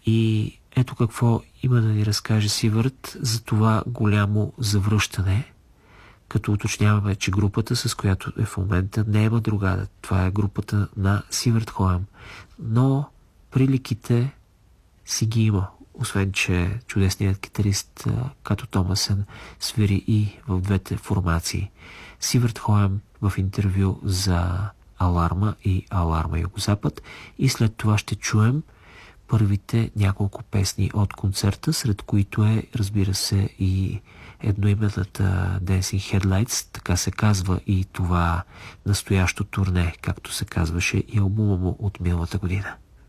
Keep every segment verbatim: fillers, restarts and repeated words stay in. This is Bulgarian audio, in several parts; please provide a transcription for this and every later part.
И ето какво има да ни разкаже Сивърт за това голямо завръщане, като уточняваме, че групата, с която е в момента, не е Мадругада. Това е групата на Сивърт Хоам. Но приликите си ги има. Освен, че чудесният китарист Като Томасен свири и в двете формации. Сивърт Хоам в интервю за Аларма и Аларма Югозапад. И след това ще чуем първите няколко песни от концерта, сред които е, разбира се, и едноименната Dancing Headlights, така се казва и това настоящо турне, както се казваше и албума му от миналата година.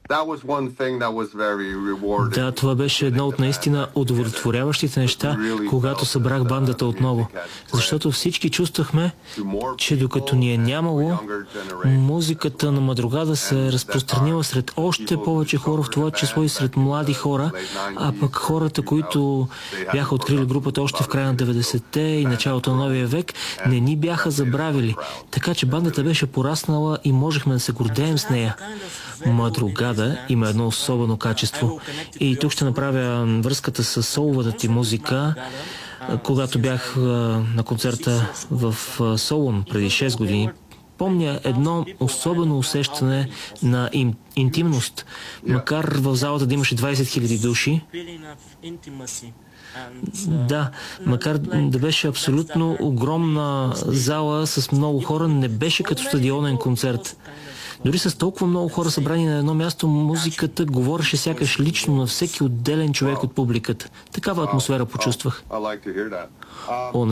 Да, това беше едно от наистина удовлетворяващите неща, когато събрах бандата отново. Защото всички чувствахме, че докато ни е нямало, музиката на Мадругада се е разпространила сред още повече хора, в това число и сред млади хора, а пък хората, които бяха открили групата още в края на деветдесетте и началото на новия век, не ни бяха забравили. Така че бандата беше пораснала и можехме да се гордеем с нея. Мадругада има едно особено качество. И тук ще направя връзката с соловата ти музика. Когато бях на концерта в Солун преди шест години, помня едно особено усещане на ин, интимност. Макар в залата да имаше двайсет хиляди души, да, макар да беше абсолютно огромна зала с много хора, не беше като стадионен концерт. Дори с толкова много хора събрани на едно място, музиката говореше сякаш лично на всеки отделен човек от публиката. Такава атмосфера почувствах. О,